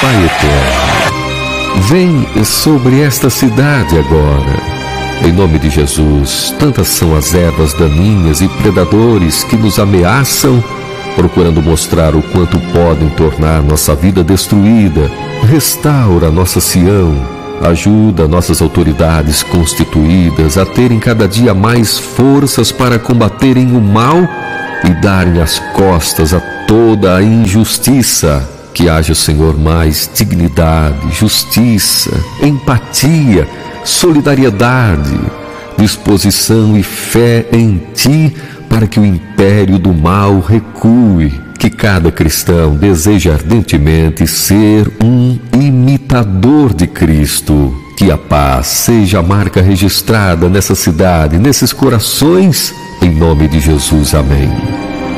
Pai eterno, vem sobre esta cidade agora. Em nome de Jesus, tantas são as ervas daninhas e predadores que nos ameaçam, procurando mostrar o quanto podem tornar nossa vida destruída. Restaura nossa Sião, ajuda nossas autoridades constituídas a terem cada dia mais forças para combaterem o mal e darem as costas a toda a injustiça. Que haja, Senhor, mais dignidade, justiça, empatia, solidariedade, disposição e fé em Ti, para que o império do mal recue. Que cada cristão deseje ardentemente ser um imitador de Cristo. Que a paz seja a marca registrada nessa cidade, nesses corações. Em nome de Jesus, amém.